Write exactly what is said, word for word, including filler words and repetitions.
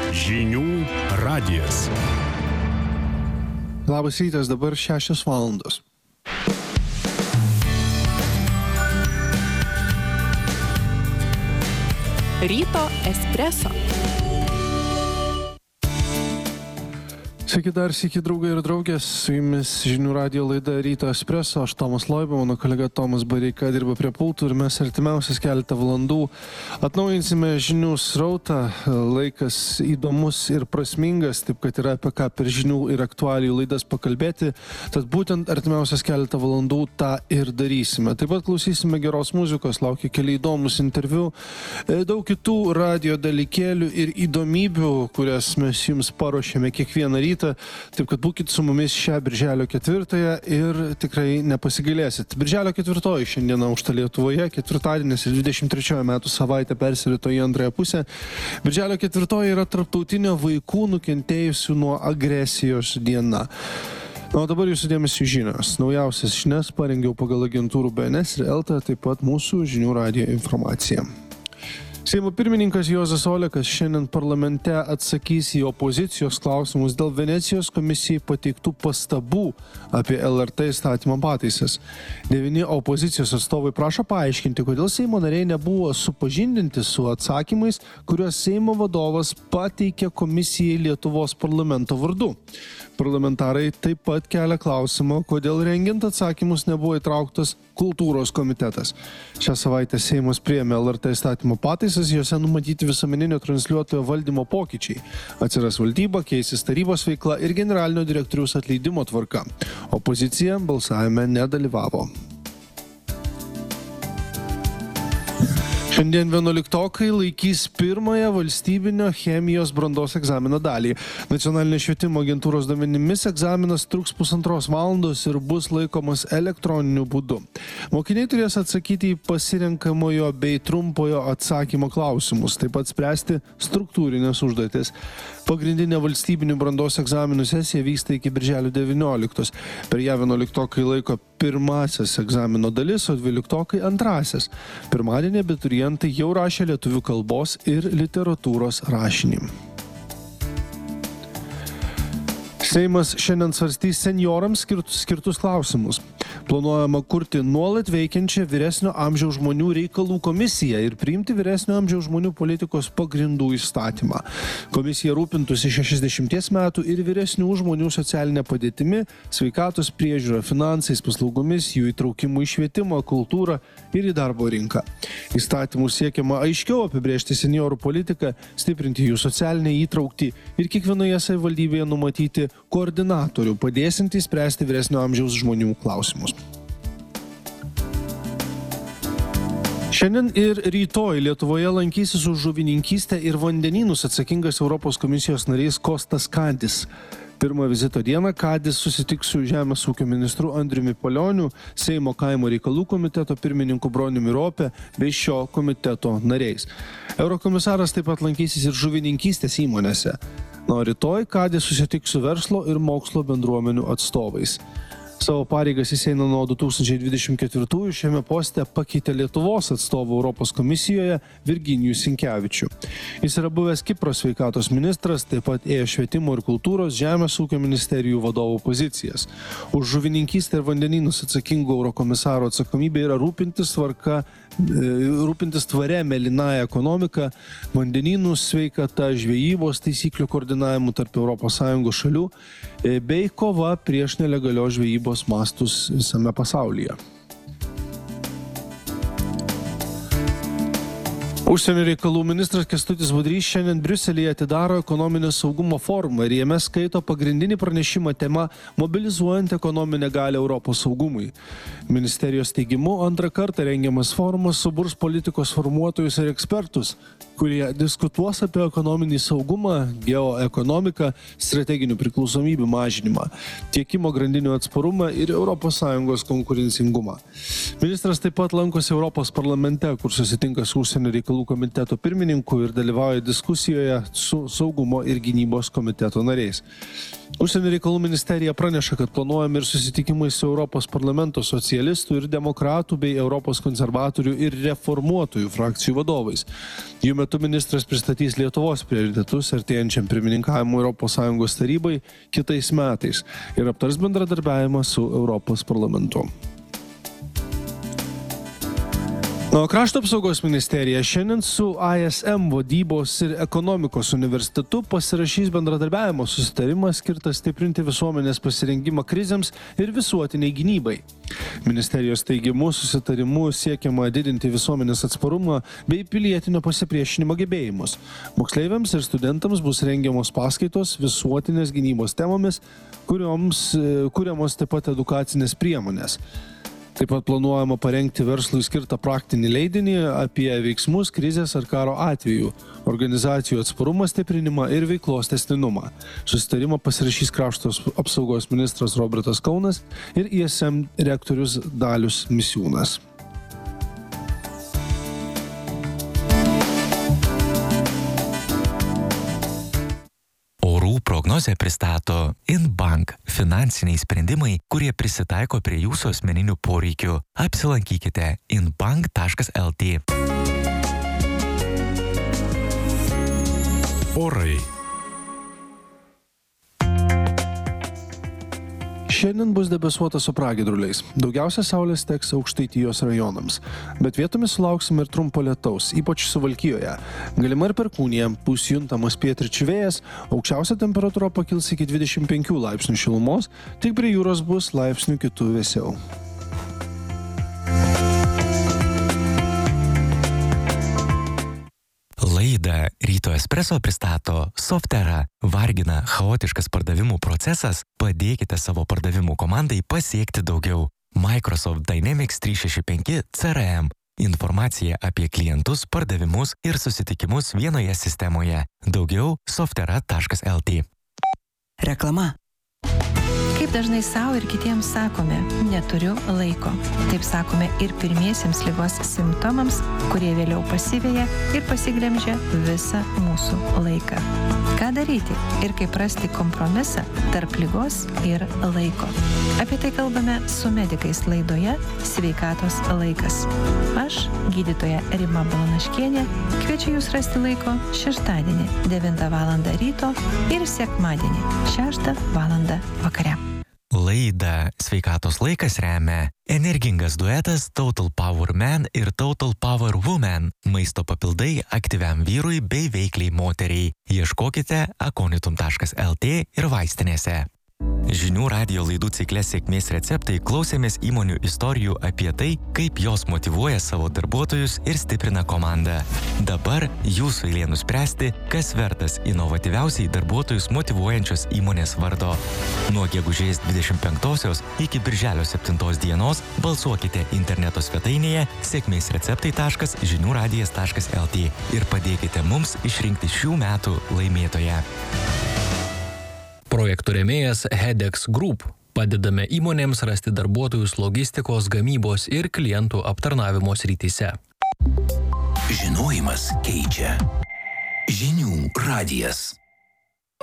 Žinių radijas. Labas rytas, dabar šešios valandos. Ryto espreso. Sveiki dar sykį, draugai ir draugės, su jumis Žinių radijo laida Ryto espreso, aš Tomas Loiba, mano kolega Tomas Bareika dirba prie pultų ir mes artimiausias keletą valandų atnaujinsime žinių srautą. Laikas įdomus ir prasmingas, taip kad yra apie ką per žinių ir aktualijų laidas pakalbėti, tad būtent artimiausias keletą valandų tą ir darysime. Taip pat klausysime geros muzikos, laukia keli įdomus interviu, daug kitų radijo dalykėlių ir įdomybių, kurias mes jums paruošėme kiekvieną rytą. Taip kad būkit su mumis šią birželio ketvirtąją ir tikrai nepasigailėsit. Birželio ketvirtoji šiandieną aušta Lietuvoje, ketvirtadienis ir dvidešimt trečioji metų savaitė persirito į antrąją pusę. Birželio ketvirtoji yra tarptautinio vaikų nukentėjusių nuo agresijos diena. Na, o dabar jūsų dėmesio žinios. Naujausias žinias parengiau pagal agentūrų B N S ir L T, taip pat mūsų Žinių radijo informacija. Seimo pirmininkas Juozas Olekas šiandien parlamente atsakys į opozicijos klausimus dėl Venecijos komisijai pateiktų pastabų apie L R T įstatymo pataisas. Devyni opozicijos atstovai prašo paaiškinti, kodėl Seimo nariai nebuvo supažindinti su atsakymais, kuriuos Seimo vadovas pateikė komisijai Lietuvos parlamento vardu. Parlamentarai taip pat kelia klausimą, kodėl rengiant atsakymus nebuvo įtrauktas kultūros komitetas. Šią savaitę Seimas priėmė L R T įstatymo pataisas, jose numatyti visuomeninio transliuotojo valdymo pokyčiai. Atsiras valdyba, keisis tarybos veikla ir generalinio direktoriaus atleidimo tvarka. Opozicija balsavime nedalyvavo. Šiandien vienuoliktokai laikys pirmąją valstybinio chemijos brandos egzamino dalį. Nacionalinės švietimo agentūros duomenimis egzaminas truks pusantros valandos ir bus laikomas elektroniniu būdu. Mokiniai turės atsakyti į pasirenkamojo bei trumpojo atsakymo klausimus, taip pat spręsti struktūrinės užduotis. Pagrindinė valstybinių brandos egzaminų sesija vyksta iki birželio devynioliktos. Per ją vienuoliktokai laiko pirmasias egzamino dalis, o dvyliktokai antrasias. Pirmadienį abiturientai jau rašė lietuvių kalbos ir literatūros rašinį. Seimas šiandien svarstys senjorams skirtus, skirtus klausimus. Planuojama kurti nuolat veikiančią vyresnio amžiaus žmonių reikalų komisiją ir priimti vyresnio amžiaus žmonių politikos pagrindų įstatymą. Komisija rūpintųsi šešiasdešimties metų ir vyresnių žmonių socialinė padėtimi, sveikatos priežiūra, finansais, paslaugomis, jų įtraukimu į švietimą, kultūrą ir į darbo rinką. Įstatymų siekiama aiškiau apibrėžti senjorų politiką, stiprinti jų socialinę įtraukti ir kiekvienoje savivaldybėje numatyti koordinatorių, padėsintį spręsti vyresnio amžiaus žmonių klausimus. Šiandien ir rytoj Lietuvoje lankysis už žuvininkystę ir vandenynus atsakingas Europos komisijos narys Kostas Kadis. Pirmą vizito dieną Kadis susitiks su Žemės ūkio ministru Andriumi Palioniu, Seimo kaimo reikalų komiteto pirmininku Broniumi Rope bei šio komiteto nariais. Eurokomisaras taip pat lankysis ir žuvininkystės įmonėse. Na, rytoj Kadis susitiks su verslo ir mokslo bendruomenių atstovais. Savo pareigas jis eina nuo du tūkstančiai dvidešimt ketvirtųjų, šiame poste pakeitė Lietuvos atstovų Europos komisijoje Virginijų Sinkevičių. Jis yra buvęs Kipro sveikatos ministras, taip pat ėjo švietimo ir kultūros, žemės ūkio ministerijų vadovų pozicijas. Už žuvininkystę ir vandenynus atsakingų eurokomisaro atsakomybė yra rūpintis tvarka, rūpintis tvaria mėlynąją ekonomiką, vandenynų sveikata, žvejybos taisyklių koordinavimu tarp Europos Sąjungos šalių bei kova prieš nelegalios žvejybos mastus visame pasaulyje. Užsienio reikalų ministras Kęstutis Budrys šiandien Briuselyje atidaro ekonominio saugumo forumą ir jame skaito pagrindinį pranešimą tema mobilizuojant ekonominę galią Europos saugumui. Ministerijos teigimu, antrą kartą rengiamas forumas suburs politikos formuotojus ir ekspertus, kurie diskutuos apie ekonominį saugumą, geoekonomiką, strateginių priklausomybių mažinimą, tiekimo grandinių atsparumą ir Europos Sąjungos konkurencingumą. Ministras taip pat lankosi Europos parlamente, kur susitinka su užsienio reikalų komiteto pirmininku ir dalyvauja diskusijoje su saugumo ir gynybos komiteto nariais. Užsienio reikalų ministerija praneša, kad planuojami ir susitikimai su Europos parlamento socialistų ir demokratų bei Europos konservatorių ir reformuotojų frakcijų vadovais. Jų metu ministras pristatys Lietuvos prioritetus artėjančiam pirmininkavimui Europos Sąjungos tarybai kitais metais ir aptars bendradarbiavimą su Europos parlamentu. Na, Krašto apsaugos ministerija šiandien su I S M vadybos ir ekonomikos universitetu pasirašys bendradarbiavimo susitarimą skirtą stiprinti visuomenės pasirengimą krizėms ir visuotiniai gynybai. Ministerijos teigimu susitarimu siekiama didinti visuomenės atsparumą bei pilietinio pasipriešinimo gebėjimus. Moksleiviams ir studentams bus rengiamos paskaitos visuotinės gynybos temomis, kurioms kuriamos taip pat edukacinės priemonės. Taip pat planuojama parengti verslui skirtą praktinį leidinį apie veiksmus krizės ar karo atveju, organizacijų atsparumą stiprinimą ir veiklos tęstinumą. Susitarimą pasirašys Krašto apsaugos ministras Robertas Kaunas ir I S M rektorius Dalius Misiūnas. Prognozę pristato InBank – finansiniai sprendimai, kurie prisitaiko prie jūsų asmeninių poreikių. Apsilankykite inbank taškas el tė. Orai. Šiandien bus debesuota su pragiedruliais. Daugiausia saulės teks Aukštaitijos rajonams, bet vietomis sulauksime ir trumpo lietaus, ypač Suvalkijoje. Galima ir perkūnija, bus juntamas pietryčių vėjas, aukščiausia temperatūra pakils iki dvidešimt penkių laipsnių šilumos, tik prie jūros bus laipsnių kitų vėsiau. Laidą Ryto Espresso pristato Softera. Vargina chaotiškas pardavimų procesas? Padėkite savo pardavimų komandai pasiekti daugiau. Microsoft Dynamics trys šeši penki C R M. Informacija apie klientus, pardavimus ir susitikimus vienoje sistemoje. Daugiau softera taškas el tė. Reklama. Kaip dažnai savo ir kitiems sakome, neturiu laiko. Taip sakome ir pirmiesiems ligos simptomams, kurie vėliau pasiveja ir pasigremžia visą mūsų laiką. Ką daryti ir kaip rasti kompromisą tarp ligos ir laiko? Apie tai kalbame su medikais laidoje Sveikatos laikas. Aš, gydytoja Rima Balanaškienė, kviečiu jūs rasti laiko šeštadienį devintą valandą ryto ir sekmadienį šeštą valandą vakare. Laidą Sveikatos laikas remia energingas duetas Total Power Man ir Total Power Woman. Maisto papildai aktyviam vyrui bei veikliai moteriai. Ieškokite akonitum taškas el tė ir vaistinėse. Žinių radijo laidų cikle Sėkmės receptai klausėmės įmonių istorijų apie tai, kaip jos motyvuoja savo darbuotojus ir stiprina komandą. Dabar jūsų eilė nuspręsti, kas vertas inovatyviausiai darbuotojus motyvuojančios įmonės vardo. Nuo gegužės dvidešimt penktosios iki birželio septintos dienos balsuokite interneto svetainėje sėkmės receptai taškas žinių radijas taškas el tė ir padėkite mums išrinkti šių metų laimėtoją. Projektų rėmėjas Hedex Group. Padedame įmonėms rasti darbuotojus logistikos, gamybos ir klientų aptarnavimo srityse. Žinojimas keičia. Žinių radijas.